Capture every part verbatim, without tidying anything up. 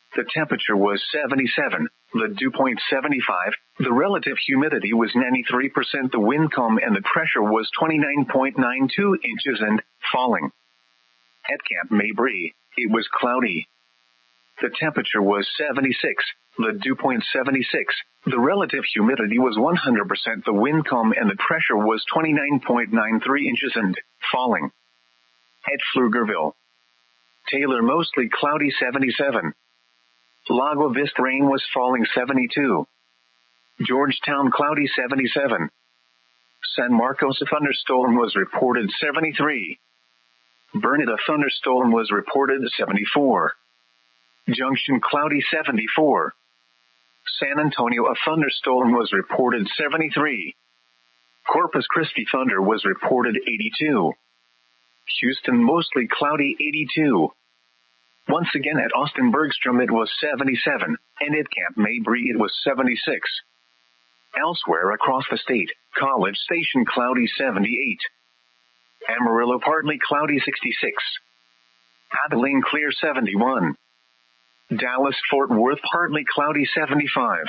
The temperature was seventy-seven. The dew point seventy-five. The relative humidity was ninety-three percent. The wind calm and the pressure was twenty-nine point nine two inches and falling. At Camp Mabry, it was cloudy. The temperature was seventy-six. The dew point seventy-six. The relative humidity was one hundred percent. The wind calm and the pressure was twenty-nine point nine three inches and falling. At Pflugerville, Taylor mostly cloudy seventy-seven. Lago Vista rain was falling seventy-two. Georgetown cloudy seventy-seven. San Marcos a thunderstorm was reported seventy-three. Burnett a thunderstorm was reported seventy-four. Junction cloudy seventy-four. San Antonio a thunderstorm was reported seventy-three. Corpus Christi thunder was reported eighty-two. Houston mostly cloudy eighty-two. Once again at Austin Bergstrom it was seventy-seven, and at Camp Mabry it was seventy-six. Elsewhere across the state, College Station cloudy seventy-eight. Amarillo partly cloudy sixty-six. Abilene clear seventy-one. Dallas-Fort Worth partly cloudy seventy-five.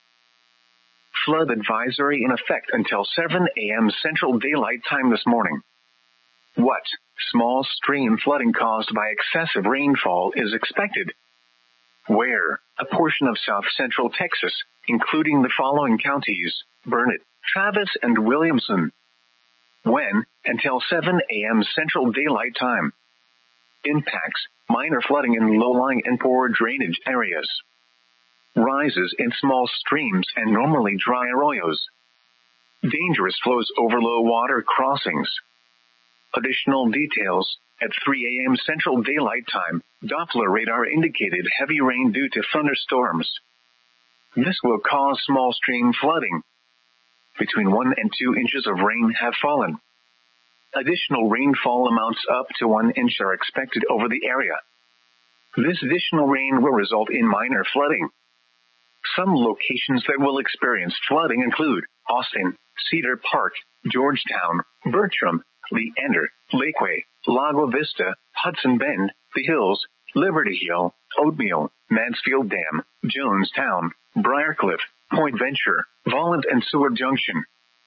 Flood advisory in effect until seven a.m. Central Daylight Time this morning. What small stream flooding caused by excessive rainfall is expected? Where? A portion of south-central Texas, including the following counties: Burnett, Travis, and Williamson. When? Until seven a.m. Central Daylight Time. Impacts: minor flooding in low-lying and poor drainage areas. Rises in small streams and normally dry arroyos. Dangerous flows over low water crossings. Additional details: at three a.m. Central Daylight Time, Doppler radar indicated heavy rain due to thunderstorms. This will cause small stream flooding. Between one and two inches of rain have fallen. Additional rainfall amounts up to one inch are expected over the area. This additional rain will result in minor flooding. Some locations that will experience flooding include Austin, Cedar Park, Georgetown, Bertram, Leander, Lakeway, Lago Vista, Hudson Bend, The Hills, Liberty Hill, Oatmeal, Mansfield Dam, Jonestown, Briarcliff, Point Venture, Vollant and Seward Junction.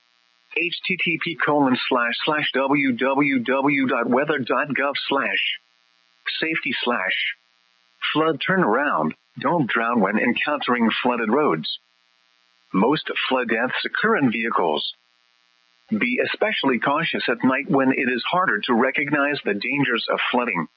http colon slash slash www.weather.gov slash safety slash flood turnaround. Don't drown when encountering flooded roads. Most flood deaths occur in vehicles. Be especially cautious at night when it is harder to recognize the dangers of flooding.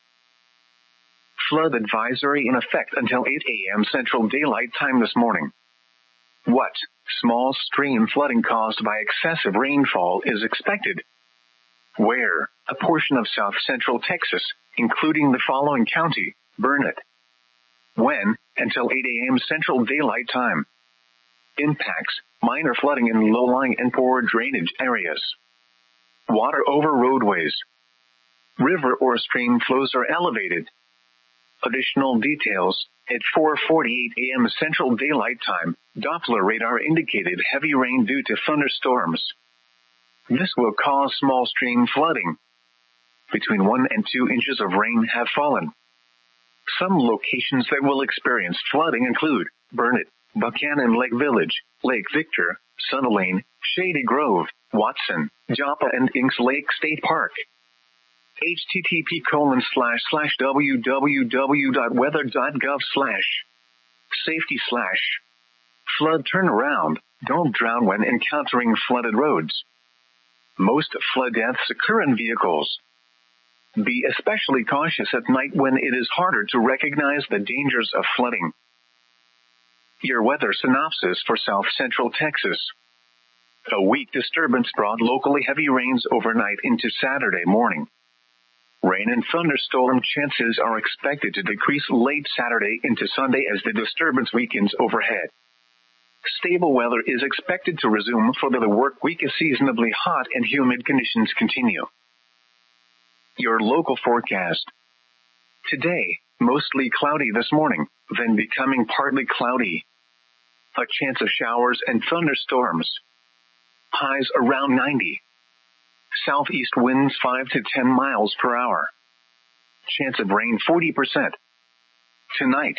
Flood advisory in effect until eight a.m. Central Daylight Time this morning. What small stream flooding caused by excessive rainfall is expected? Where? A portion of south-central Texas, including the following county: Burnett. When? Until eight a.m. Central Daylight Time. Impacts: minor flooding in low-lying and poor drainage areas. Water over roadways. River or stream flows are elevated. Additional details: at four forty-eight a.m. Central Daylight Time, Doppler radar indicated heavy rain due to thunderstorms. This will cause small stream flooding. Between one and two inches of rain have fallen. Some locations that will experience flooding include Burnett, Buchanan Lake Village, Lake Victor, Sunny Lane, Shady Grove, Watson, Joppa, and Inks Lake State Park. http colon slash slash www.weather.gov slash safety slash flood turnaround. Don't drown when encountering flooded roads. Most flood deaths occur in vehicles. Be especially cautious at night when it is harder to recognize the dangers of flooding. Your weather synopsis for south-central Texas. A weak disturbance brought locally heavy rains overnight into Saturday morning. Rain and thunderstorm chances are expected to decrease late Saturday into Sunday as the disturbance weakens overhead. Stable weather is expected to resume for the work week as seasonably hot and humid conditions continue. Your local forecast. Today, mostly cloudy this morning, then becoming partly cloudy. A chance of showers and thunderstorms. Highs around ninety. Southeast winds five to ten miles per hour. Chance of rain forty percent. Tonight,